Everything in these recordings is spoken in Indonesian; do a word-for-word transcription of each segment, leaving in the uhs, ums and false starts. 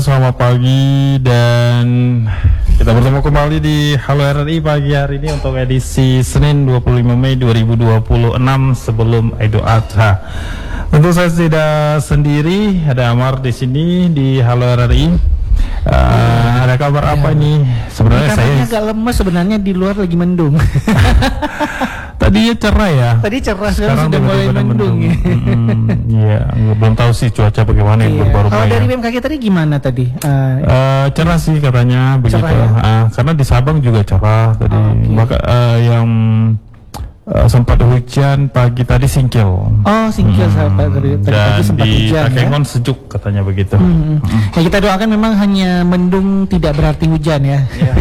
selamat pagi dan kita bertemu kembali di Halo R R I pagi hari ini untuk edisi Senin dua puluh lima Mei dua ribu dua puluh enam sebelum Idul Adha. Tentu saya tidak sendiri, ada Amar di sini di Halo R R I. Uh, ada kabar ya. Apa nih? Sebenarnya saya agak lemes, sebenarnya di luar lagi mendung. Tadinya cerah ya. Tadi cerah, sekarang, sekarang sudah mulai mendung. Iya, hmm, belum tahu sih cuaca bagaimana yang iya. baru. Kalau dari B M K G tadi gimana tadi? Uh, uh, cerah sih katanya begitu. Ya? Uh, karena di Sabang juga cerah tadi. Oh, okay. Maka uh, yang Uh, sempat hujan pagi tadi singkil. Oh, singkil hmm. sahabat tadi, tadi pagi sempat di hujan. Di Takengon ya? sejuk katanya begitu. Hmm. Hmm. Ya, kita doakan memang hanya mendung, tidak berarti hujan ya. Yeah.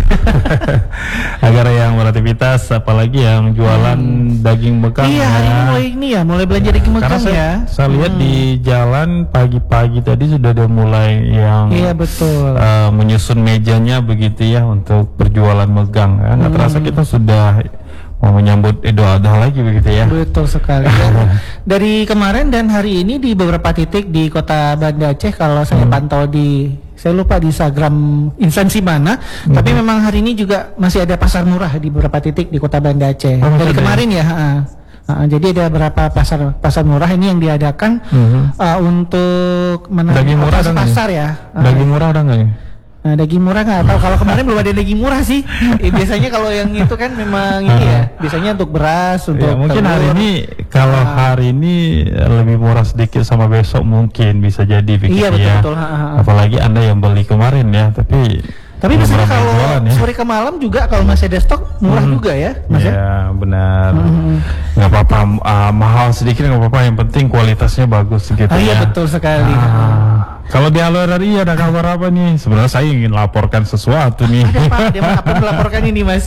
Agar yang beraktivitas, apalagi yang jualan hmm. daging bekang. Iya, hari ini mulai ini ya, mulai belanja ya. daging bekang saya, ya. Saya lihat hmm. di jalan pagi-pagi tadi sudah ada mulai yang iya, betul. Uh, menyusun mejanya begitu ya untuk berjualan megang. Ya. Nggak hmm. terasa kita sudah mau menyambut Idul Adha lagi begitu ya. Betul sekali. Dan dari kemarin dan hari ini di beberapa titik di Kota Banda Aceh, kalau saya hmm. pantau di, saya lupa di Instagram instansi mana, hmm. tapi memang hari ini juga masih ada pasar murah di beberapa titik di Kota Banda Aceh. Oh, dari kemarin ya. ya uh, jadi ada beberapa pasar pasar murah ini yang diadakan hmm. uh, untuk daging murah ada pasar ya. Uh, daging murah ada nggak ya? Nah, daging murah nggak tahu, kalau kemarin belum ada daging murah sih. Eh, biasanya kalau yang itu kan memang ini ya, biasanya untuk beras, untuk ya, mungkin telur. Hari ini kalau nah. hari ini lebih murah sedikit sama besok mungkin bisa jadi begitu iya, betul, ya. Betul, ha, ha. Apalagi Anda yang beli kemarin ya, tapi tapi biasanya kalau ya. sore ke malam juga kalau masih ada stok murah hmm. juga ya, Mas. Ya benar. Hmm. Nggak apa-apa, uh, mahal sedikit nggak apa-apa, yang penting kualitasnya bagus gitu ah, ya. Iya betul sekali. Ah. Kalau di Halo R R I ada kabar apa nih? Sebenarnya saya ingin laporkan sesuatu nih. Ada apa? Dia apa melaporkan ini, Mas?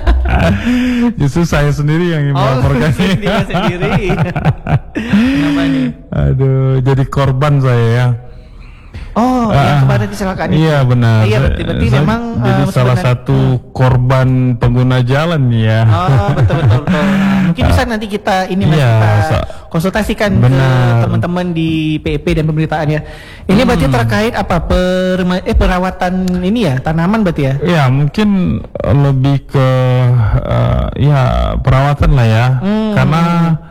Justru saya sendiri yang ingin oh, melaporkan ini. Dia sendiri. Kenapa nih? Aduh, jadi korban saya ya. Oh, uh, yang kemarin kecelakaan itu. Iya benar. Iya, berarti, berarti saya, memang jadi uh, salah satu korban pengguna jalan nih ya. Oh, betul betul. betul. Nah, mungkin bisa nanti kita ini Mas, iya, kita konsultasikan benar. ke teman-teman di P E P dan pemerintahan ya. Ini hmm. berarti terkait apa per, eh, perawatan ini ya, tanaman berarti ya? Iya, mungkin lebih ke uh, ya perawatan lah ya. Hmm. Karena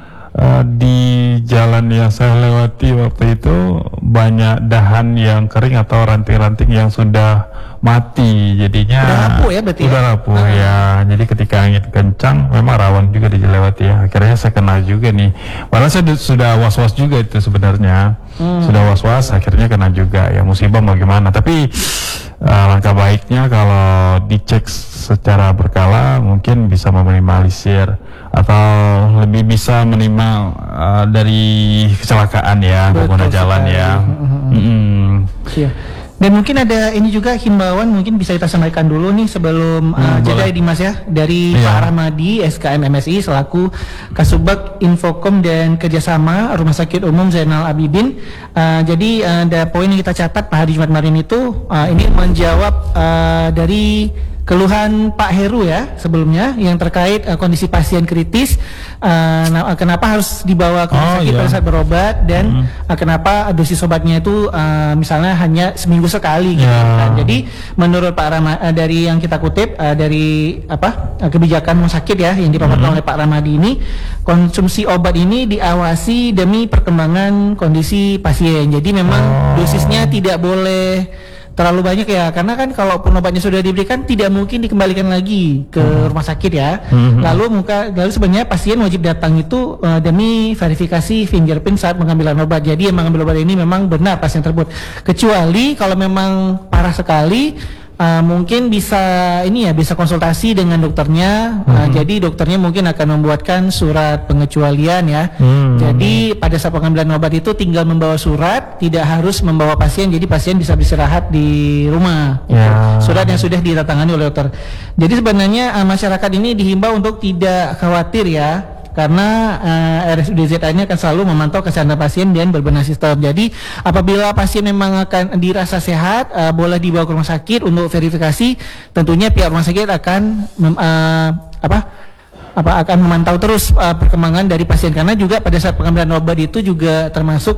Uh, di jalan yang saya lewati waktu itu banyak dahan yang kering atau ranting-ranting yang sudah mati, jadinya udah rapuh ya berarti udah ya? rapuh uh-huh. ya. Jadi ketika angin kencang memang rawan juga dilewati ya. Akhirnya saya kena juga nih. Padahal saya sudah was-was juga itu sebenarnya. Hmm. Sudah was-was, akhirnya kena juga ya. Musibah mau gimana? Tapi uh, langkah baiknya kalau dicek secara berkala mungkin bisa meminimalisir atau lebih bisa minimal uh, dari kecelakaan ya pengguna jalan ya. Mm-hmm. Iya. Dan mungkin ada ini juga himbauan mungkin bisa kita sampaikan dulu nih sebelum uh, hmm, jeda ya Dimas ya, dari iya. Pak Rahmadi S K M M S I selaku Kasubag Infokom dan Kerjasama Rumah Sakit Umum Zainal Abidin. Uh, jadi uh, ada poin yang kita catat Pak hari Jumat kemarin itu uh, ini menjawab uh, dari keluhan Pak Heru ya sebelumnya yang terkait uh, kondisi pasien kritis, uh, nah, kenapa harus dibawa ke rumah sakit oh, iya. pada saat berobat dan mm. uh, kenapa dosis obatnya itu uh, misalnya hanya seminggu sekali gitu yeah. kan. Jadi menurut Pak Rama uh, dari yang kita kutip uh, dari apa uh, kebijakan rumah sakit ya yang dipaparkan mm. oleh Pak Ramadi ini, konsumsi obat ini diawasi demi perkembangan kondisi pasien. Jadi memang oh. dosisnya tidak boleh terlalu banyak ya, karena kan kalaupun obatnya sudah diberikan tidak mungkin dikembalikan lagi ke hmm. rumah sakit ya. Hmm. Lalu muka, lalu sebenarnya pasien wajib datang itu uh, demi verifikasi fingerprint saat pengambilan obat. Jadi yang mengambil obat ini memang benar pasien tersebut. Kecuali kalau memang parah sekali, uh, mungkin bisa ini ya bisa konsultasi dengan dokternya. Hmm. Uh, jadi dokternya mungkin akan membuatkan surat pengecualian ya. Hmm. Jadi pada saat pengambilan obat itu tinggal membawa surat, tidak harus membawa pasien. Jadi pasien bisa beristirahat di rumah. Ya. Surat yang sudah ditandatangani oleh dokter. Jadi sebenarnya uh, masyarakat ini dihimbau untuk tidak khawatir ya. Karena uh, R S U D Z A ini akan selalu memantau kesehatan pasien dan berbenah sistem. Jadi apabila pasien memang akan dirasa sehat, uh, boleh dibawa ke rumah sakit untuk verifikasi. Tentunya pihak rumah sakit akan mem, uh, apa apa akan memantau terus uh, perkembangan dari pasien, karena juga pada saat pengambilan obat itu juga termasuk